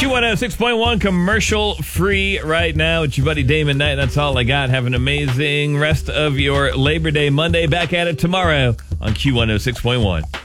Q106.1 commercial free right now. It's your buddy Damon Knight. That's all I got. Have an amazing rest of your Labor Day Monday. Back at it tomorrow on Q106.1.